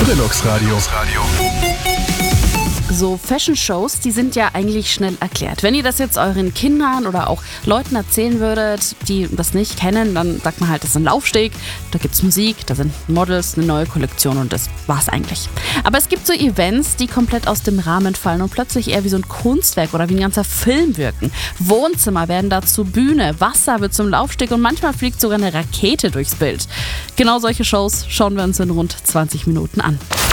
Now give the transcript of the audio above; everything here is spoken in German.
Brillux Radio. So Fashion-Shows, die sind ja eigentlich schnell erklärt. Wenn ihr das jetzt euren Kindern oder auch Leuten erzählen würdet, die das nicht kennen, dann sagt man halt, das ist ein Laufsteg, da gibt's Musik, da sind Models, eine neue Kollektion und das war's eigentlich. Aber es gibt so Events, die komplett aus dem Rahmen fallen und plötzlich eher wie so ein Kunstwerk oder wie ein ganzer Film wirken. Wohnzimmer werden da zur Bühne, Wasser wird zum Laufsteg und manchmal fliegt sogar eine Rakete durchs Bild. Genau solche Shows schauen wir uns in rund 20 Minuten an.